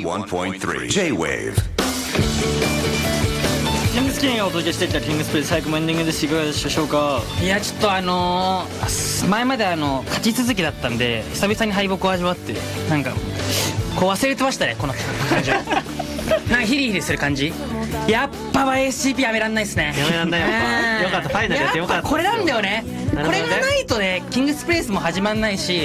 81.3 J-Wave。 キングスキンがお届けしてきたキングスプレイ最後のエンディングです。いかがでしょうか。 いやちょっと前まで勝ち続きだったんで久々に敗北を味わってなんかこう忘れてましたねこの感じをなんかヒリヒリする感じ。やっぱ SCP やめらんないっすね。 やめらんない。やっぱよかった。ファイナルやってよかった。 これなんだよね。これがないとねキングスプレイスも始まんないし